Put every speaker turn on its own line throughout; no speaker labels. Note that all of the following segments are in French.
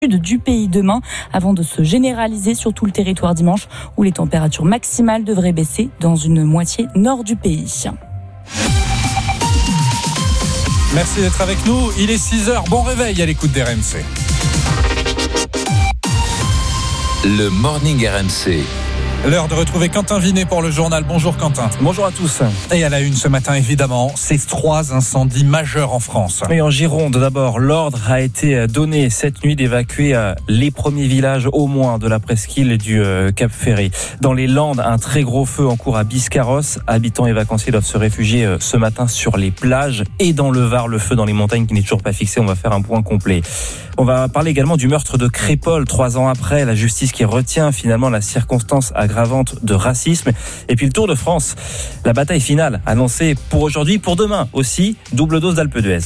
du pays demain avant de se généraliser sur tout le territoire dimanche où les températures maximales devraient baisser dans une moitié nord du pays.
Merci d'être avec nous. Il est 6h. Bon réveil à l'écoute d'RMC.
Le Morning RMC.
L'heure de retrouver Quentin Vinet pour le journal. Bonjour Quentin.
Bonjour à tous.
Et à la une ce matin, évidemment, ces 3 incendies majeurs en France.
Oui, en Gironde, d'abord, l'ordre a été donné cette nuit d'évacuer les premiers villages au moins de la presqu'île du Cap Ferré. Dans les Landes, un très gros feu en cours à Biscarrosse. Habitants et vacanciers doivent se réfugier ce matin sur les plages. Et dans le Var, le feu dans les montagnes qui n'est toujours pas fixé. On va faire un point complet. On va parler également du meurtre de Crépol 3 ans après. La justice qui retient finalement la circonstance aggravante de racisme. Et puis le Tour de France. La bataille finale annoncée pour aujourd'hui, pour demain aussi. Double dose d'Alpe d'Huez.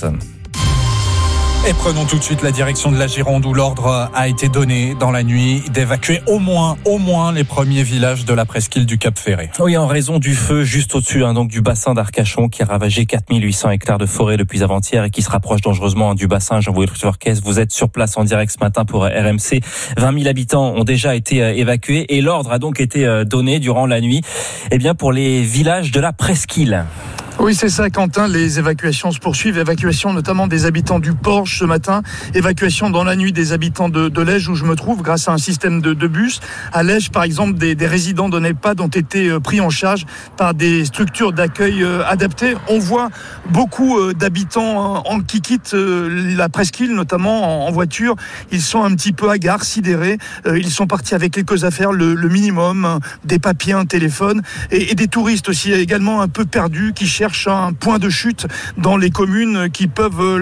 Et prenons tout de suite la direction de la Gironde où l'ordre a été donné dans la nuit d'évacuer au moins les premiers villages de la presqu'île du Cap Ferré.
Oui, en raison du feu juste au-dessus donc du bassin d'Arcachon qui a ravagé 4800 hectares de forêt depuis avant-hier et qui se rapproche dangereusement du bassin. Jean-Louis Orquès, vous êtes sur place en direct ce matin pour RMC. 20 000 habitants ont déjà été évacués et l'ordre a donc été donné durant la nuit pour les villages de la presqu'île.
Oui, c'est ça, Quentin. Les évacuations se poursuivent. Évacuation notamment des habitants du Porche ce matin. Évacuation dans la nuit des habitants de Lège où je me trouve grâce à un système de bus. À Lège, par exemple, des résidents d'un EHPAD ont été pris en charge par des structures d'accueil adaptées. On voit beaucoup d'habitants qui quittent la presqu'île, notamment en voiture. Ils sont un petit peu hagards, sidérés. Ils sont partis avec quelques affaires, le minimum, des papiers, un téléphone et des touristes aussi également un peu perdus qui cherchent un point de chute dans les communes qui peuvent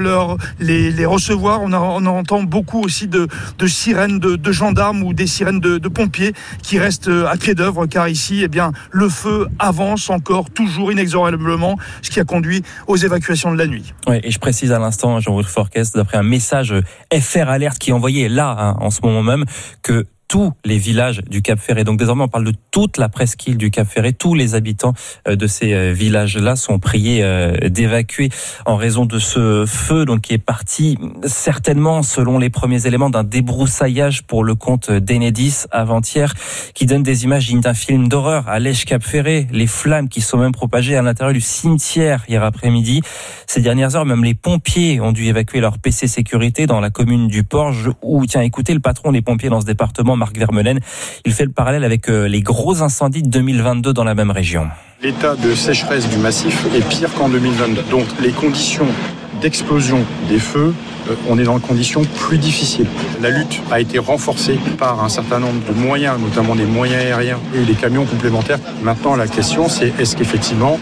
les recevoir. On entend beaucoup aussi de sirènes de gendarmes ou des sirènes de pompiers qui restent à pied d'œuvre car ici, le feu avance encore toujours inexorablement, ce qui a conduit aux évacuations de la nuit.
Oui, et je précise à l'instant, Jean-Louis Orquès, d'après un message FR Alert qui est envoyé là, en ce moment même, que tous les villages du Cap Ferré. Donc désormais, on parle de toute la presqu'île du Cap Ferré. Tous les habitants de ces villages-là sont priés d'évacuer en raison de ce feu, donc qui est parti certainement, selon les premiers éléments, d'un débroussaillage pour le compte d'Enedis avant-hier, qui donne des images dignes d'un film d'horreur à Lège-Cap Ferré. Les flammes qui sont même propagées à l'intérieur du cimetière hier après-midi. Ces dernières heures, même les pompiers ont dû évacuer leur PC sécurité dans la commune du Porche, où, écoutez, le patron des pompiers dans ce département, Marc Vermeulen, il fait le parallèle avec les gros incendies de 2022 dans la même région.
L'état de sécheresse du massif est pire qu'en 2022. Donc les conditions d'explosion des feux, on est dans des conditions plus difficiles. La lutte a été renforcée par un certain nombre de moyens, notamment des moyens aériens et des camions complémentaires. Maintenant, la question, c'est est-ce qu'effectivement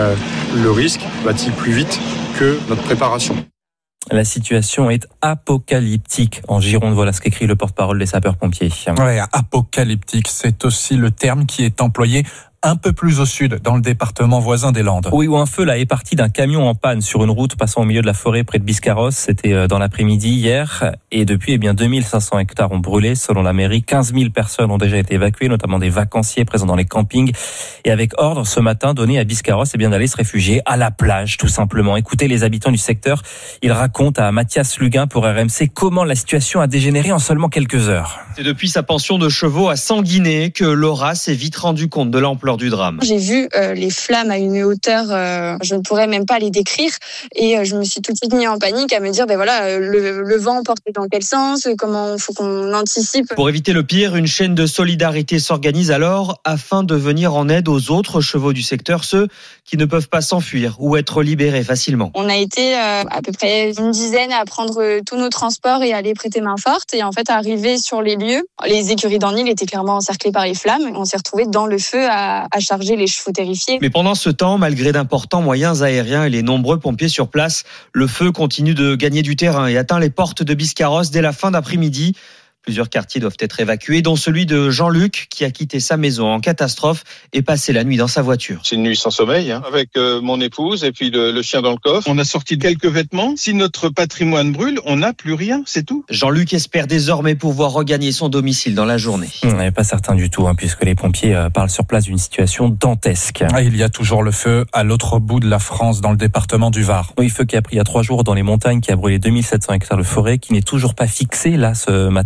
le risque va-t-il plus vite que notre préparation ?
La situation est apocalyptique en Gironde. Voilà ce qu'écrit le porte-parole des sapeurs-pompiers.
Ouais, apocalyptique, c'est aussi le terme qui est employé un peu plus au sud, dans le département voisin des Landes.
Oui, où un feu là est parti d'un camion en panne sur une route passant au milieu de la forêt près de Biscarrosse. C'était dans l'après-midi hier. Et depuis, 2500 hectares ont brûlé, selon la mairie. 15 000 personnes ont déjà été évacuées, notamment des vacanciers présents dans les campings. Et avec ordre, ce matin, donné à Biscarrosse, d'aller se réfugier à la plage, tout simplement. Écoutez les habitants du secteur. Ils racontent à Mathias Luguin pour RMC comment la situation a dégénéré en seulement quelques heures.
C'est depuis sa pension de chevaux à Sanguinet que Laura s'est vite rendu compte de l'ampleur du drame.
J'ai vu les flammes à une hauteur, je ne pourrais même pas les décrire, et je me suis tout de suite mis en panique à me dire, le vent porte dans quel sens, comment faut qu'on anticipe.
Pour éviter le pire, une chaîne de solidarité s'organise alors afin de venir en aide aux autres chevaux du secteur, ceux qui ne peuvent pas s'enfuir ou être libérés facilement.
On a été à peu près une dizaine à prendre tous nos transports et à aller prêter main forte, et en fait arrivé sur les lieux, les écuries d'Ornil étaient clairement encerclées par les flammes. On s'est retrouvés dans le feu à charger les chevaux terrifiés.
Mais pendant ce temps, malgré d'importants moyens aériens et les nombreux pompiers sur place, le feu continue de gagner du terrain et atteint les portes de Biscarrosse dès la fin d'après-midi. Plusieurs quartiers doivent être évacués, dont celui de Jean-Luc qui a quitté sa maison en catastrophe et passé la nuit dans sa voiture.
C'est une nuit sans sommeil, avec mon épouse et puis le chien dans le coffre. On a sorti quelques vêtements. Si notre patrimoine brûle, on n'a plus rien, c'est tout.
Jean-Luc espère désormais pouvoir regagner son domicile dans la journée.
On n'est pas certain du tout, puisque les pompiers parlent sur place d'une situation dantesque.
Il y a toujours le feu à l'autre bout de la France, dans le département du Var.
Oui, feu qui a pris il y a 3 jours dans les montagnes, qui a brûlé 2700 hectares de forêt, qui n'est toujours pas fixé là ce matin.